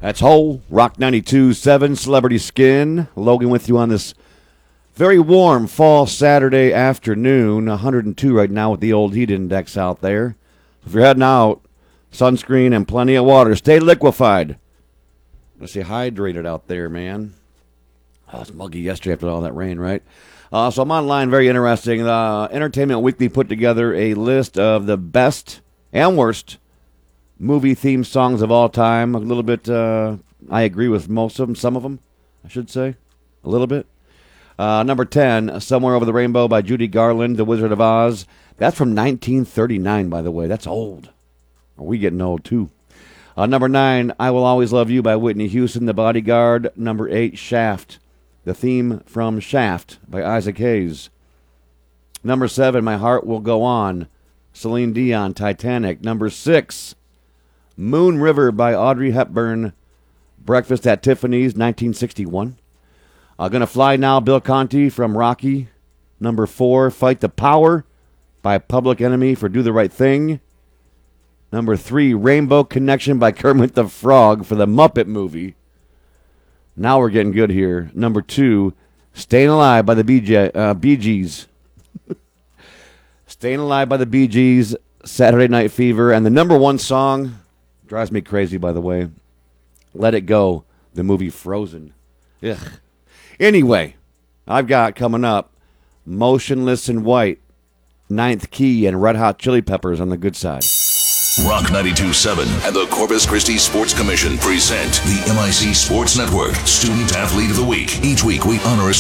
That's Hole, Rock 92.7, Celebrity Skin. Logan with you on this very warm fall Saturday afternoon. 102 right now with the old heat index out there. If you're heading out, sunscreen and plenty of water. Stay liquefied. Let's stay hydrated out there, man. Oh, it's muggy yesterday after all that rain, right? So I'm online, very interesting. Entertainment Weekly put together a list of the best and worst movie theme songs of all time. A little bit, I agree with most of them, some of them, I should say, a little bit. Number 10, Somewhere Over the Rainbow by Judy Garland, The Wizard of Oz. That's from 1939, by the way. That's old. Are we getting old, too? Number 9, I Will Always Love You by Whitney Houston, The Bodyguard. Number 8, Shaft, the theme from Shaft by Isaac Hayes. Number 7, My Heart Will Go On, Celine Dion, Titanic. Number 6, Moon River by Audrey Hepburn, Breakfast at Tiffany's, 1961. Gonna Fly Now, Bill Conti from Rocky. Number 4, Fight the Power by Public Enemy for Do the Right Thing. Number 3, Rainbow Connection by Kermit the Frog for the Muppet Movie. Now we're getting good here. Number 2, Staying Alive by the Bee Gees. Staying Alive by the Bee Gees, Saturday Night Fever. And the number 1 song, drives me crazy, by the way, Let It Go, the movie Frozen. Ugh. Anyway, I've got coming up Motionless in White, Ninth Key, and Red Hot Chili Peppers on the good side. Rock 92.7 and the Corpus Christi Sports Commission present the MIC Sports Network Student Athlete of the Week. Each week we honor a